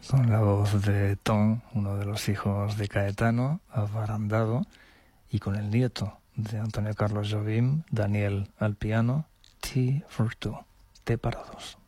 con la voz de Tom, uno de los hijos de Caetano, abarandado, y con el nieto de Antonio Carlos Jobim, Daniel al piano, Tea for Two, té para dos.